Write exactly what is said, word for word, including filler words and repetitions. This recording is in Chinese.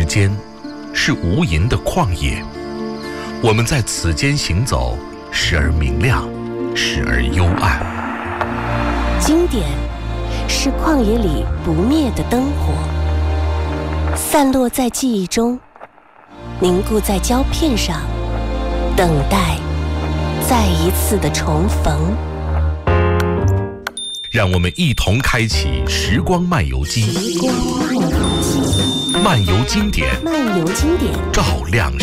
间是无垠的旷野，我们在此间行走，时而明亮，时而幽暗。 经典是旷野里不灭的灯火，散落在记忆中，凝固在胶片上，等待再一次的重逢。 让我们一同开启时光漫游机， 时光漫游记， 漫游经典， 漫游经典， 照亮